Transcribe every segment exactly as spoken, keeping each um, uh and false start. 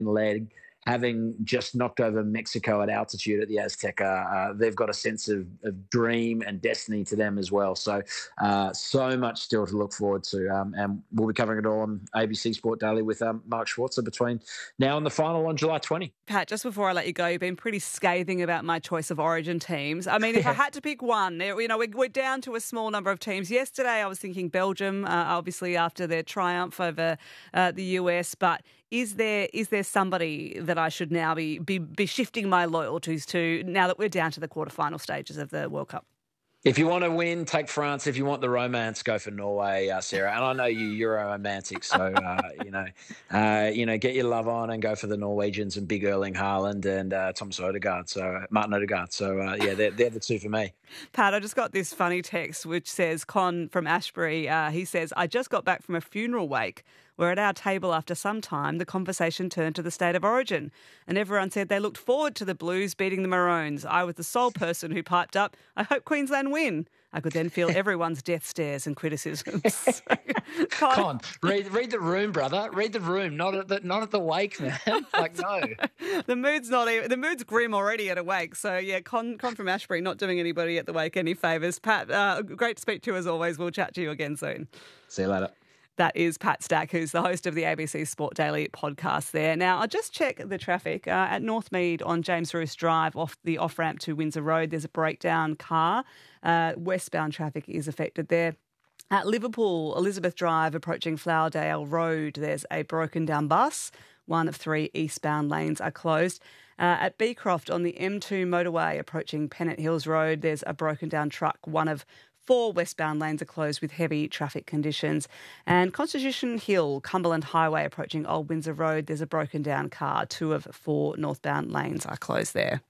leg, having just knocked over Mexico at altitude at the Azteca, uh, they've got a sense of, of dream and destiny to them as well. So, uh, so much still to look forward to. Um, and we'll be covering it all on A B C Sport Daily with um, Mark Schwarzer between now and the final on July twentieth. Pat, just before I let you go, you've been pretty scathing about my choice of origin teams. I mean, if I had to pick one, you know, we're down to a small number of teams. Yesterday, I was thinking Belgium, uh, obviously after their triumph over uh, the U S, but Is there is there somebody that I should now be, be be shifting my loyalties to now that we're down to the quarterfinal stages of the World Cup? If you want to win, take France. If you want the romance, go for Norway, uh, Sarah. And I know you, you're a romantic, so uh, you know, uh, you know, get your love on and go for the Norwegians and Big Erling Haaland and uh, Thomas Odegaard. So Martin Odegaard. So uh, yeah, they're they're the two for me. Pat, I just got this funny text which says Con from Ashbury. Uh, he says, "I just got back from a funeral wake where at our table after some time the conversation turned to the state of origin and everyone said they looked forward to the Blues beating the Maroons. I was the sole person who piped up, 'I hope Queensland win.' I could then feel everyone's death stares and criticisms." Con, Con, read read the room, brother. Read the room, not at the not at the wake, man. Like no, the mood's not even, the mood's grim already at a wake. So yeah, Con Con from Ashbury not doing anybody at the wake any favours. Pat, uh, great to speak to you as always. We'll chat to you again soon. See you later. That is Pat Stack, who's the host of the A B C Sport Daily podcast there. Now, I'll just check the traffic. Uh, at Northmead on James Roos Drive, off the off-ramp to Windsor Road, there's a breakdown car. Uh, westbound traffic is affected there. At Liverpool, Elizabeth Drive, approaching Flowerdale Road, there's a broken down bus. One of three eastbound lanes are closed. Uh, at Beecroft on the M two motorway, approaching Pennant Hills Road, there's a broken down truck. One of Four westbound lanes are closed with heavy traffic conditions. And Constitution Hill, Cumberland Highway, approaching Old Windsor Road, there's a broken down car. Two of four northbound lanes are closed there.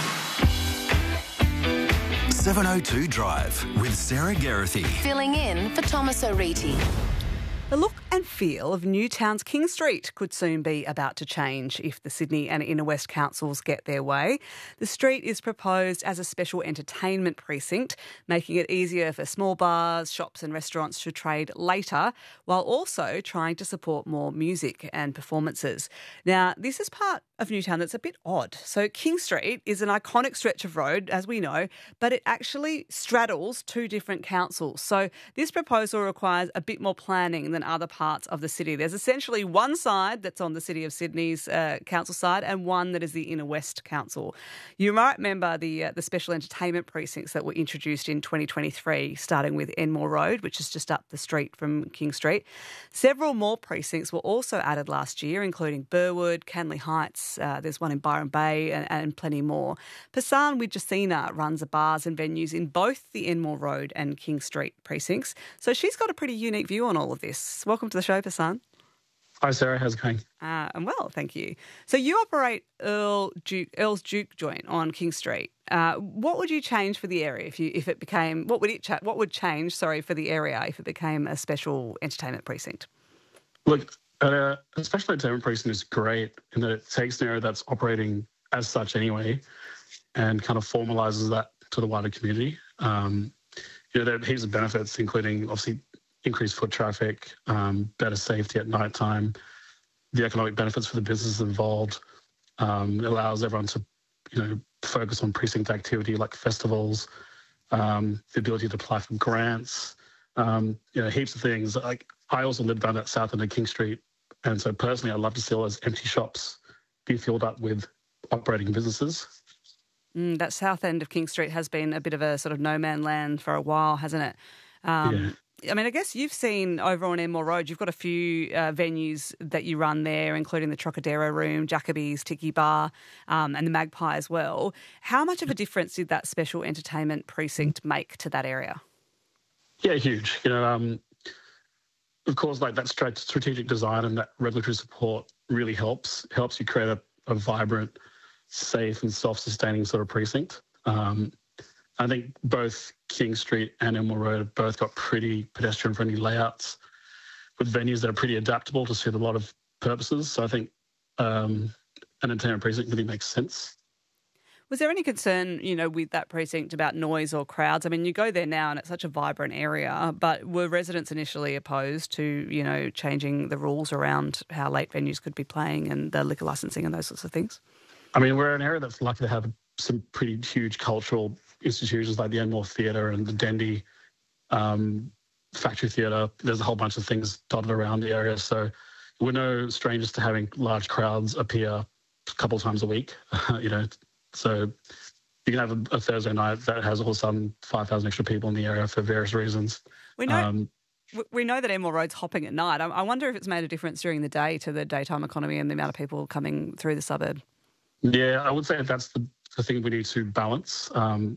seven oh two Drive with Sarah Geraghty. Filling in for Thomas O'Reilly. The look and feel of Newtown's King Street could soon be about to change if the Sydney and Inner West councils get their way. The street is proposed as a special entertainment precinct, making it easier for small bars, shops and restaurants to trade later, while also trying to support more music and performances. Now, this is part of Newtown that's a bit odd. So King Street is an iconic stretch of road, as we know, but it actually straddles two different councils. So this proposal requires a bit more planning than other parts of the city. There's essentially one side that's on the City of Sydney's uh, council side and one that is the Inner West Council. You might remember the uh, the special entertainment precincts that were introduced in twenty twenty-three, starting with Enmore Road, which is just up the street from King Street. Several more precincts were also added last year, including Burwood, Canley Heights, uh, there's one in Byron Bay and, and plenty more. Pasan with Jacina runs bars and venues in both the Enmore Road and King Street precincts. So she's got a pretty unique view on all of this. Welcome to the show, Pasan. Hi, Sarah. How's it going? Uh, I'm well, thank you. So you operate Earl Duke, Earl's Duke Joint on King Street. Uh, what would you change for the area if you if it became what would it cha- what would change? Sorry, for the area if it became a special entertainment precinct? Look, uh, a special entertainment precinct is great in that it takes an area that's operating as such anyway, and kind of formalises that to the wider community. Um, you know, there are heaps of benefits, including obviously increased foot traffic, um, better safety at night time, the economic benefits for the businesses involved. Um, it allows everyone to, you know, focus on precinct activity like festivals, um, the ability to apply for grants, um, you know, heaps of things. Like I also live down at south end of King Street, and so personally, I'd love to see all those empty shops be filled up with operating businesses. Mm, that south end of King Street has been a bit of a sort of no man land for a while, hasn't it? Um, yeah. I mean, I guess you've seen over on Enmore Road, you've got a few uh, venues that you run there, including the Trocadero Room, Jacoby's, Tiki Bar, um, and the Magpie as well. How much of a difference did that special entertainment precinct make to that area? Yeah, huge. You know, um, of course, like that straight strategic design and that regulatory support really helps. Helps you create a, a vibrant, safe and self-sustaining sort of precinct. Um, I think both King Street and Enmore Road have both got pretty pedestrian-friendly layouts with venues that are pretty adaptable to suit a lot of purposes. So I think um, an entertainment precinct really makes sense. Was there any concern, you know, with that precinct about noise or crowds? I mean, you go there now and it's such a vibrant area, but were residents initially opposed to, you know, changing the rules around how late venues could be playing and the liquor licensing and those sorts of things? I mean, we're an area that's lucky to have some pretty huge cultural institutions like the Enmore Theatre and the Dendy um, Factory Theatre. There's a whole bunch of things dotted around the area. So we're no strangers to having large crowds appear a couple of times a week, you know. So you can have a, a Thursday night that has all of a sudden five thousand extra people in the area for various reasons. We know Um, we know that Enmore Road's hopping at night. I, I wonder if it's made a difference during the day to the daytime economy and the amount of people coming through the suburb. Yeah, I would say that's the, the thing we need to balance. Um,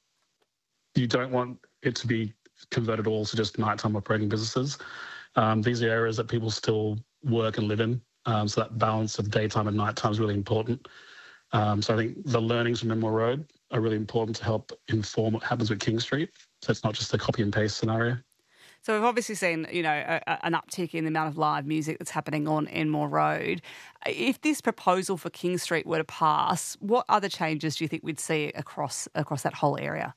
you don't want it to be converted all to just nighttime operating businesses. Um, these are areas that people still work and live in. Um, so that balance of daytime and nighttime is really important. Um, so I think the learnings from Enmore Road are really important to help inform what happens with King Street. So it's not just a copy and paste scenario. So we've obviously seen, you know, a, a, an uptick in the amount of live music that's happening on Enmore Road. If this proposal for King Street were to pass, what other changes do you think we'd see across across that whole area?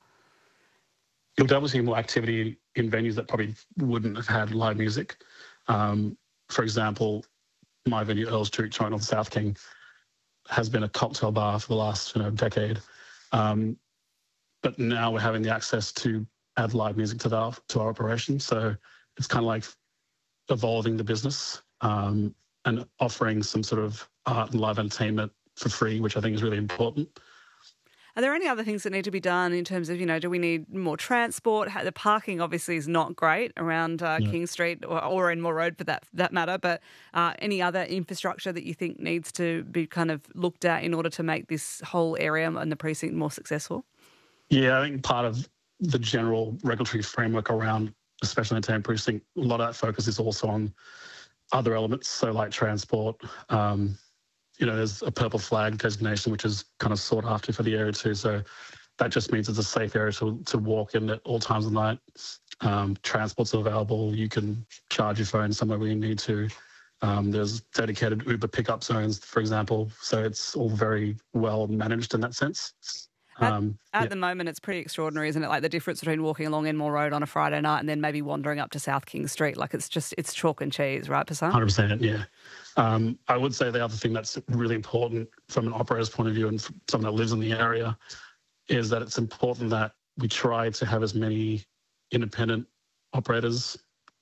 You'll definitely see more activity in venues that probably wouldn't have had live music. Um, for example, my venue, Earl's Street Joint on South King, has been a cocktail bar for the last you know decade. Um, but now we're having the access to add live music to, the, to our operation. So it's kind of like evolving the business um, and offering some sort of art and live entertainment for free, which I think is really important. Are there any other things that need to be done in terms of, you know, do we need more transport? The parking obviously is not great around uh, yeah. King Street or, or Enmore Road for that that matter, but uh, any other infrastructure that you think needs to be kind of looked at in order to make this whole area and the precinct more successful? Yeah, I think part of the general regulatory framework around the Special Entertainment Precinct, a lot of that focus is also on other elements, so like transport. Um, you know, there's a purple flag designation, which is kind of sought after for the area too. So that just means it's a safe area to, to walk in at all times of the night. Um, transport's available. You can charge your phone somewhere where you need to. Um, there's dedicated Uber pickup zones, for example. So it's all very well managed in that sense. Um, at at yeah. the moment, it's pretty extraordinary, isn't it? Like the difference between walking along Enmore Road on a Friday night and then maybe wandering up to South King Street. Like it's just, it's chalk and cheese, right, Passan? one hundred percent, yeah. Um, I would say the other thing that's really important from an operator's point of view and from someone that lives in the area is that it's important that we try to have as many independent operators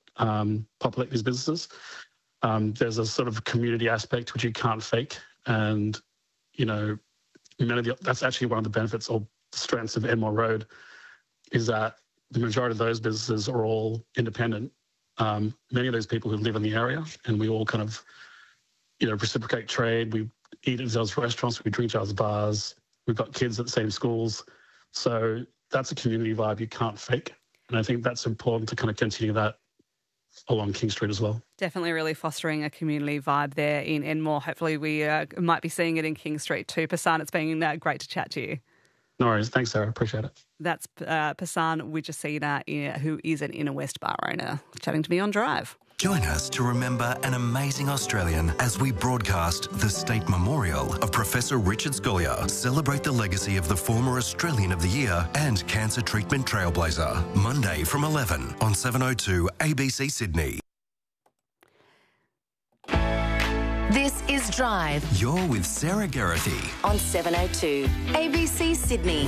um, populate these businesses. Um, there's a sort of community aspect which you can't fake. And, you know, many of the, that's actually one of the benefits or strengths of Enmore Road is that the majority of those businesses are all independent. Um, many of those people who live in the area, and we all kind of, you know, reciprocate trade. We eat at each other's restaurants, we drink at each other's bars. We've got kids at the same schools. So that's a community vibe you can't fake. And I think that's important to kind of continue that along King Street as well. Definitely really fostering a community vibe there in Enmore. Hopefully we uh, might be seeing it in King Street too. Passan, it's been uh, great to chat to you. No worries. Thanks, Sarah. Appreciate it. That's uh, Passan Wijasena, who is an Inner West bar owner, chatting to me on Drive. Join us to remember an amazing Australian as we broadcast the State Memorial of Professor Richard Scolyer. Celebrate the legacy of the former Australian of the Year and Cancer Treatment Trailblazer. Monday from eleven on seven oh two A B C Sydney. This is Drive. You're with Sarah Geraghty On seven oh two A B C Sydney.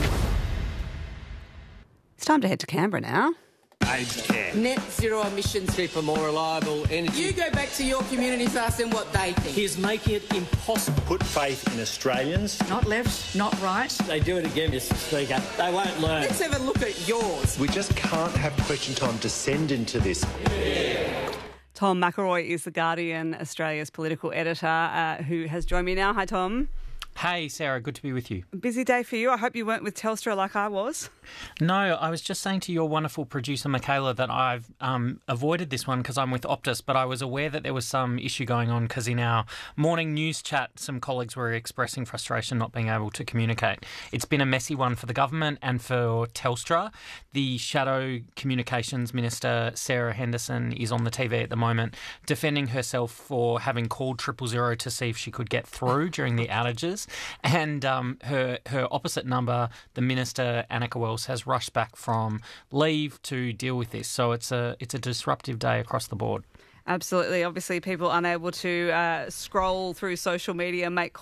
It's time to head to Canberra now. Aged care. Net zero emissions. Cheaper, more reliable energy. You go back to your communities, ask them what they think. He's making it impossible. Put faith in Australians. Not left, not right. They do it again, Mister Speaker. They won't learn. Let's have a look at yours. We just can't have question time descend into this. Yeah. Tom McElroy is The Guardian, Australia's political editor, uh, who has joined me now. Hi, Tom. Hey, Sarah, good to be with you. Busy day for you. I hope you weren't with Telstra like I was. No, I was just saying to your wonderful producer, Michaela, that I've um, avoided this one because I'm with Optus, but I was aware that there was some issue going on because in our morning news chat, some colleagues were expressing frustration not being able to communicate. It's been a messy one for the government and for Telstra. The Shadow Communications Minister, Sarah Henderson, is on the T V at the moment defending herself for having called triple zero to see if she could get through during the outages. And um, her her opposite number, the Minister, Annika Wells, has rushed back from leave to deal with this. So it's a it's a disruptive day across the board. Absolutely. Obviously, people unable to uh, scroll through social media, make